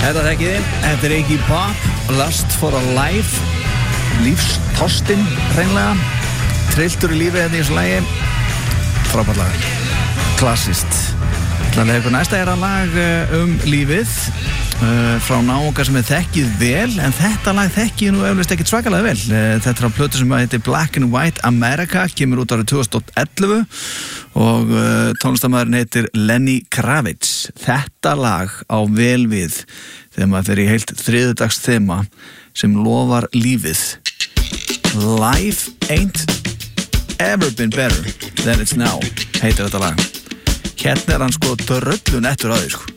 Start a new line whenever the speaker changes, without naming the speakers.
Þetta þekkið þið, þetta Iggy Pop, Lust for a Life, lífstostinn hreinlega, trilltur í lífið þetta í þessu lagi, frábært lag, klassist. Þannig að ykkur næsta að lag lífið, frá náunga sem þekkið vel, en þetta lag þekkið nú eflaust ekkert svakalega vel. Þetta á plötu sem heitir Black and White America, kemur út árið 2011 og tónlistarmaðurinn heitir Lenny Kravitz. Þetta lag á vel við þegar maður fer í heilt þriðjudags þema sem lofar lífið. Life ain't ever been better than it's now, heitir þetta lag. Hérna hann sko dröllun eftir á því sko.